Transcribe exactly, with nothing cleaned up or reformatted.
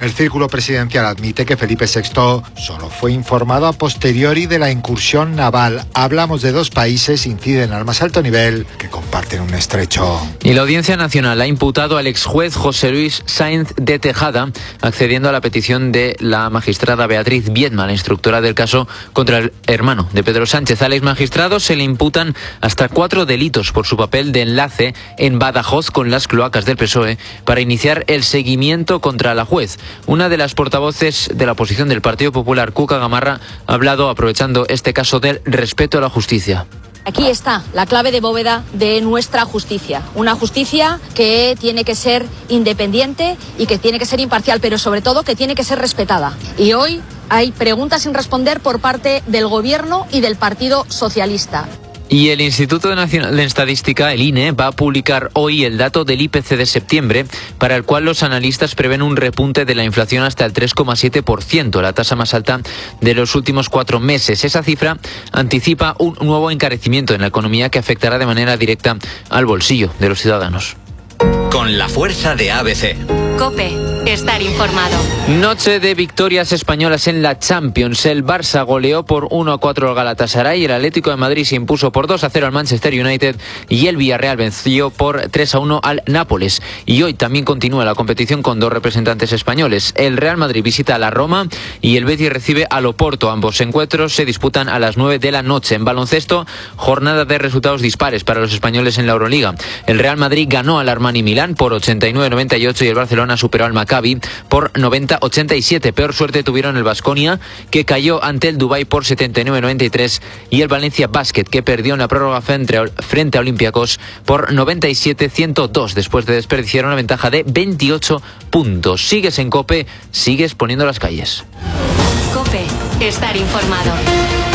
El círculo presidencial admite que Felipe sexto solo fue informado a posteriori de la incursión naval. Hablamos de dos países inciden al más alto nivel que comparten un estrecho. Y la Audiencia Nacional ha imputado al exjuez José Luis Sáenz de Tejada, accediendo a la petición de la magistrada Beatriz Viedma, la instructora del caso contra el hermano de Pedro Sánchez. Al exmagistrado se le imputan hasta cuatro delitos por su papel de enlace en Badajoz con las cloacas del P S O E para iniciar el seguimiento contra la juez. Una de las portavoces de la oposición del Partido Popular, Cuca Gamarra, ha hablado aprovechando este caso del respeto a la justicia. Aquí está la clave de bóveda de nuestra justicia. Una justicia que tiene que ser independiente y que tiene que ser imparcial, pero sobre todo que tiene que ser respetada. Y hoy hay preguntas sin responder por parte del Gobierno y del Partido Socialista. Y el Instituto Nacional de Estadística, el I N E, va a publicar hoy el dato del I P C de septiembre, para el cual los analistas prevén un repunte de la inflación hasta el tres coma siete por ciento, la tasa más alta de los últimos cuatro meses. Esa cifra anticipa un nuevo encarecimiento en la economía que afectará de manera directa al bolsillo de los ciudadanos. Con la fuerza de A B C. COPE. Estar informado. Noche de victorias españolas en la Champions. El Barça goleó por uno a cuatro al Galatasaray, el Atlético de Madrid se impuso por dos a cero al Manchester United y el Villarreal venció por tres a uno al Nápoles. Y hoy también continúa la competición con dos representantes españoles. El Real Madrid visita a la Roma y el Betis recibe al Oporto. Ambos encuentros se disputan a las nueve de la noche. En baloncesto, jornada de resultados dispares para los españoles en la Euroliga. El Real Madrid ganó al Armani Milán por ochenta y nueve a noventa y ocho y el Barcelona superó al Maccabi por noventa a ochenta y siete. Peor suerte tuvieron el Baskonia, que cayó ante el Dubái por setenta y nueve a noventa y tres, y el Valencia Basket, que perdió en la prórroga frente a, frente a Olympiacos por noventa y siete a ciento dos, después de desperdiciar una ventaja de veintiocho puntos. Sigues en COPE, sigues poniendo las calles. COPE. Estar informado.